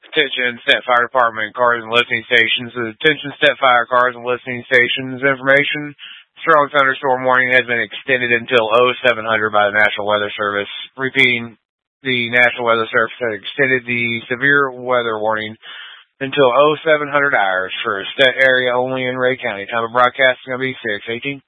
Attention, Stat Fire Department, cars and listening stations. Attention, Stat Fire cars and listening stations. Information. Strong thunderstorm warning has been extended until 0700 by the National Weather Service. Repeating, the National Weather Service has extended the severe weather warning until 0700 hours for a Stat area only in Ray County. Time of broadcast is going to be 6:18.